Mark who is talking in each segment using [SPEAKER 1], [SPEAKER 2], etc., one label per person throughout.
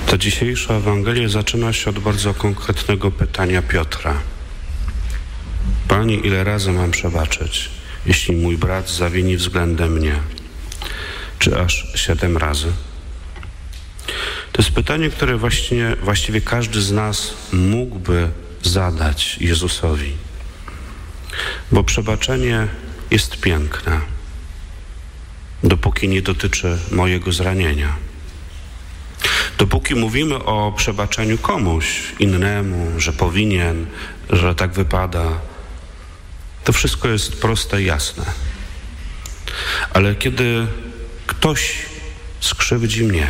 [SPEAKER 1] Ta dzisiejsza Ewangelia zaczyna się od bardzo konkretnego pytania Piotra. Panie, ile razy mam przebaczyć, jeśli mój brat zawini względem mnie? Czy aż 7 razy? To jest pytanie, które właściwie każdy z nas mógłby zadać Jezusowi. Bo przebaczenie jest piękne, dopóki nie dotyczy mojego zranienia. Dopóki mówimy o przebaczeniu komuś innemu, że powinien, że tak wypada, to wszystko jest proste i jasne. Ale kiedy ktoś skrzywdzi mnie,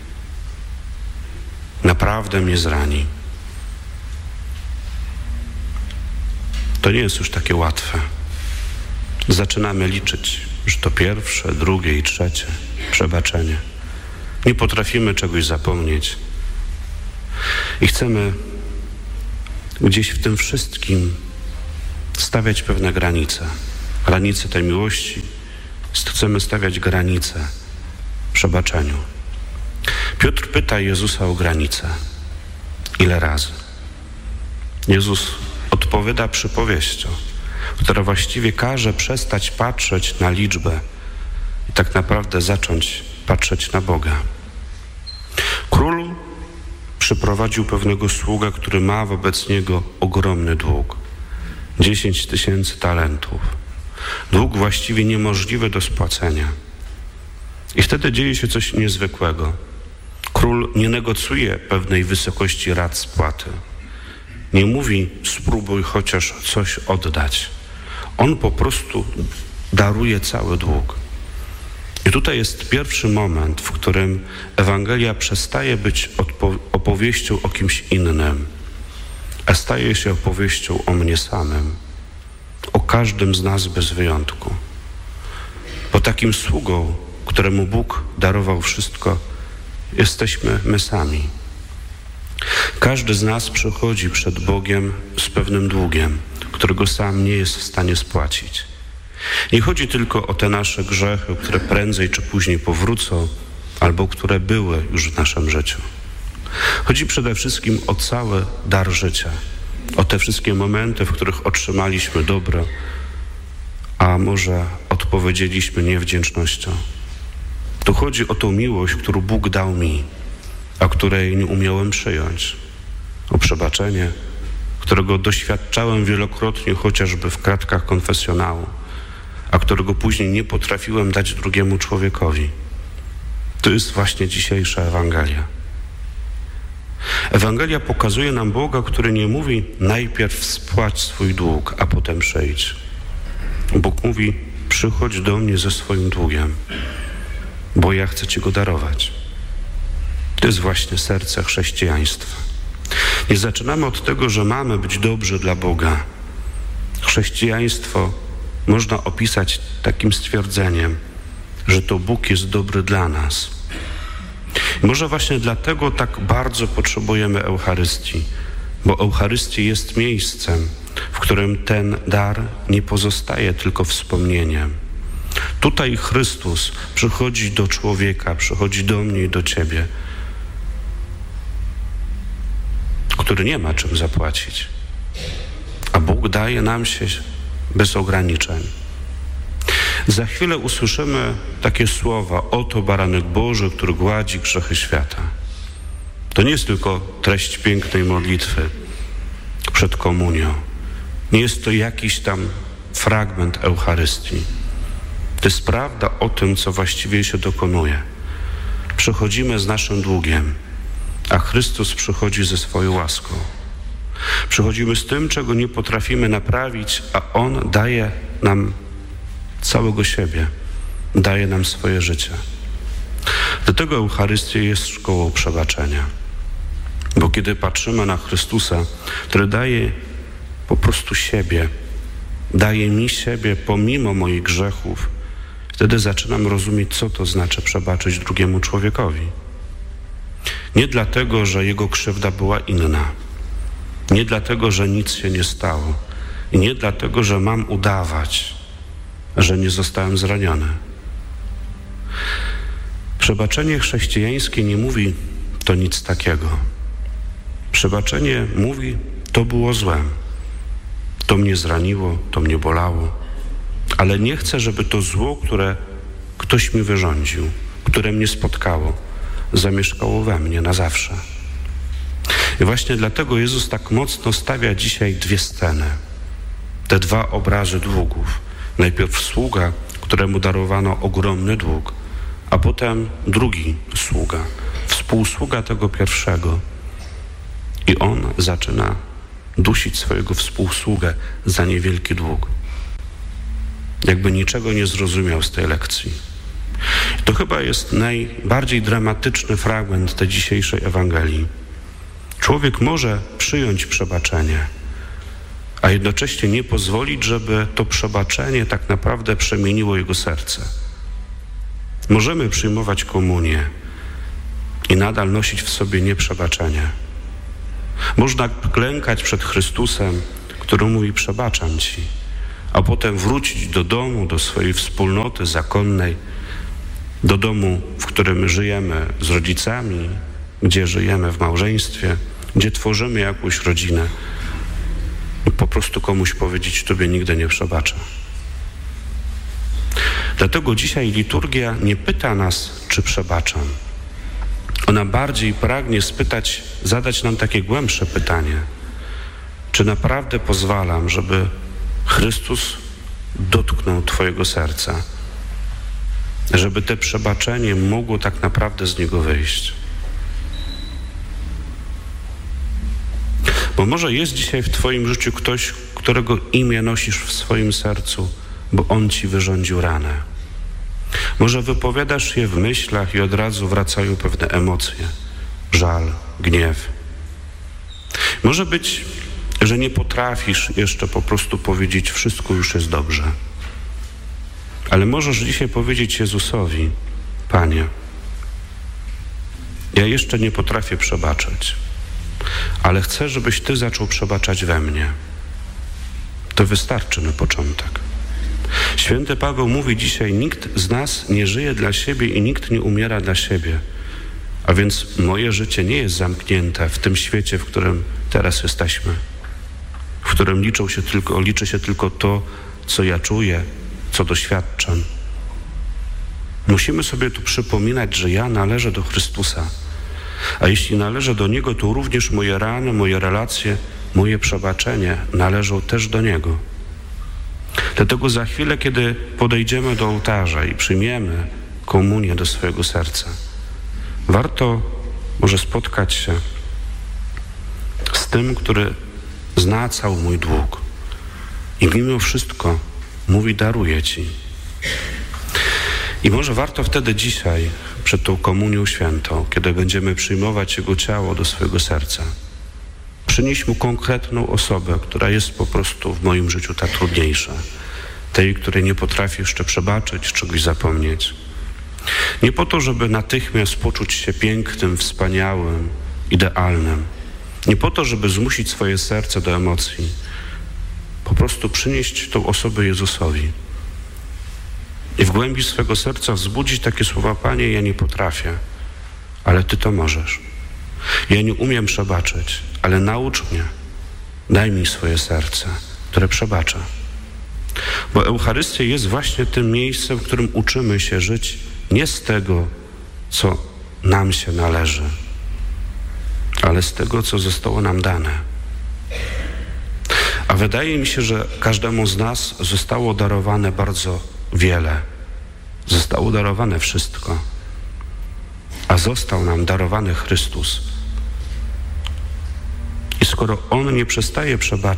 [SPEAKER 1] naprawdę mnie zrani, to nie jest już takie łatwe. Zaczynamy liczyć, że to pierwsze, drugie i trzecie przebaczenie. Nie potrafimy czegoś zapomnieć. I chcemy gdzieś w tym wszystkim stawiać pewne granice. Granice tej miłości. Chcemy stawiać granice przebaczeniu. Piotr pyta Jezusa o granice. Ile razy? Jezus odpowiada przypowieścią, która właściwie każe przestać patrzeć na liczbę i tak naprawdę zacząć patrzeć na Boga. Król przyprowadził pewnego sługę, który ma wobec niego ogromny dług. 10 000 talentów. Dług właściwie niemożliwy do spłacenia. I wtedy dzieje się coś niezwykłego. Król nie negocjuje pewnej wysokości rat spłaty. Nie mówi, spróbuj chociaż coś oddać. On po prostu daruje cały dług. I tutaj jest pierwszy moment, w którym Ewangelia przestaje być opowieścią o kimś innym, a staje się opowieścią o mnie samym, o każdym z nas bez wyjątku. Bo takim sługą, któremu Bóg darował wszystko, jesteśmy my sami. Każdy z nas przychodzi przed Bogiem z pewnym długiem, którego sam nie jest w stanie spłacić. Nie chodzi tylko o te nasze grzechy, które prędzej czy później powrócą, albo które były już w naszym życiu. Chodzi przede wszystkim o cały dar życia, o te wszystkie momenty, w których otrzymaliśmy dobro, a może odpowiedzieliśmy niewdzięcznością. Tu chodzi o tą miłość, którą Bóg dał mi, a której nie umiałem przyjąć. O przebaczenie, którego doświadczałem wielokrotnie, chociażby w kratkach konfesjonału, a którego później nie potrafiłem dać drugiemu człowiekowi. To jest właśnie dzisiejsza Ewangelia. Ewangelia pokazuje nam Boga, który nie mówi najpierw spłać swój dług, a potem przyjdź. Bóg mówi, przychodź do mnie ze swoim długiem, bo ja chcę Ci go darować. To jest właśnie serce chrześcijaństwa. Nie zaczynamy od tego, że mamy być dobrzy dla Boga. Chrześcijaństwo można opisać takim stwierdzeniem, że to Bóg jest dobry dla nas. I może właśnie dlatego tak bardzo potrzebujemy Eucharystii, bo Eucharystia jest miejscem, w którym ten dar nie pozostaje tylko wspomnieniem. Tutaj Chrystus przychodzi do człowieka, przychodzi do mnie i do Ciebie, który nie ma czym zapłacić. A Bóg daje nam się bez ograniczeń. Za chwilę usłyszymy takie słowa: oto baranek Boży, który gładzi grzechy świata. To nie jest tylko treść pięknej modlitwy przed komunią. Nie jest to jakiś tam fragment Eucharystii. To jest prawda o tym, co właściwie się dokonuje. Przychodzimy z naszym długiem, a Chrystus przychodzi ze swoją łaską. Przychodzimy z tym, czego nie potrafimy naprawić, a On daje nam całego siebie, daje nam swoje życie. Dlatego Eucharystia jest szkołą przebaczenia. Bo kiedy patrzymy na Chrystusa, który daje po prostu siebie, daje mi siebie pomimo moich grzechów, wtedy zaczynam rozumieć, co to znaczy przebaczyć drugiemu człowiekowi. Nie dlatego, że jego krzywda była inna. Nie dlatego, że nic się nie stało. I nie dlatego, że mam udawać, że nie zostałem zraniony. Przebaczenie chrześcijańskie nie mówi, to nic takiego. Przebaczenie mówi, to było złe, to mnie zraniło, to mnie bolało, ale nie chcę, żeby to zło, które ktoś mi wyrządził, które mnie spotkało, zamieszkało we mnie na zawsze. I właśnie dlatego Jezus tak mocno stawia dzisiaj dwie sceny, te dwa obrazy długów. Najpierw sługa, któremu darowano ogromny dług, a potem drugi sługa, współsługa tego pierwszego. I on zaczyna dusić swojego współsługę za niewielki dług. Jakby niczego nie zrozumiał z tej lekcji. To chyba jest najbardziej dramatyczny fragment tej dzisiejszej Ewangelii. Człowiek może przyjąć przebaczenie, a jednocześnie nie pozwolić, żeby to przebaczenie tak naprawdę przemieniło jego serce. Możemy przyjmować komunię i nadal nosić w sobie nieprzebaczenie. Można klękać przed Chrystusem, który mówi: przebaczam Ci, a potem wrócić do domu, do swojej wspólnoty zakonnej, do domu, w którym żyjemy z rodzicami, gdzie żyjemy w małżeństwie, gdzie tworzymy jakąś rodzinę, i po prostu komuś powiedzieć: Tobie nigdy nie przebaczę. Dlatego dzisiaj liturgia nie pyta nas, czy przebaczam. Ona bardziej pragnie zadać nam takie głębsze pytanie: czy naprawdę pozwalam, żeby Chrystus dotknął Twojego serca, żeby te przebaczenie mogło tak naprawdę z niego wyjść? Bo może jest dzisiaj w Twoim życiu ktoś, którego imię nosisz w swoim sercu, bo on Ci wyrządził ranę. Może wypowiadasz je w myślach i od razu wracają pewne emocje, żal, gniew. Może być, że nie potrafisz jeszcze po prostu powiedzieć: wszystko już jest dobrze. Ale możesz dzisiaj powiedzieć Jezusowi: Panie, ja jeszcze nie potrafię przebaczać, ale chcę, żebyś Ty zaczął przebaczać we mnie. To wystarczy na początek. Święty Paweł mówi dzisiaj: nikt z nas nie żyje dla siebie i nikt nie umiera dla siebie. A więc moje życie nie jest zamknięte w tym świecie, w którym teraz jesteśmy, w którym liczy się tylko to, co ja czuję, co doświadczam. Musimy sobie tu przypominać, że ja należę do Chrystusa. A jeśli należę do Niego, to również moje rany, moje relacje, moje przebaczenie należą też do Niego. Dlatego za chwilę, kiedy podejdziemy do ołtarza i przyjmiemy komunię do swojego serca, warto może spotkać się z tym, który zna cały mój dług i mimo wszystko mówi: daruję Ci. I może warto wtedy dzisiaj, przed tą komunią świętą, kiedy będziemy przyjmować Jego ciało do swojego serca, przynieść Mu konkretną osobę, która jest po prostu w moim życiu ta trudniejsza, tej, której nie potrafię jeszcze przebaczyć, czegoś zapomnieć. Nie po to, żeby natychmiast poczuć się pięknym, wspaniałym, idealnym. Nie po to, żeby zmusić swoje serce do emocji. Po prostu przynieść tą osobę Jezusowi. I w głębi swego serca wzbudzić takie słowa: Panie, ja nie potrafię, ale Ty to możesz. Ja nie umiem przebaczyć, ale naucz mnie. Daj mi swoje serce, które przebacza. Bo Eucharystia jest właśnie tym miejscem, w którym uczymy się żyć nie z tego, co nam się należy, ale z tego, co zostało nam dane. A wydaje mi się, że każdemu z nas zostało darowane bardzo wiele. Zostało darowane wszystko. A został nam darowany Chrystus. I skoro On nie przestaje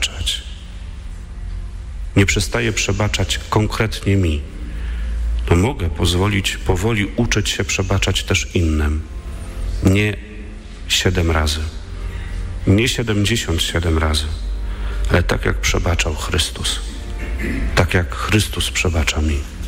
[SPEAKER 1] przebaczać konkretnie mi, to mogę pozwolić powoli uczyć się przebaczać też innym. Nie 7 razy, nie 77 razy, ale tak jak przebaczał Chrystus, tak jak Chrystus przebacza mi.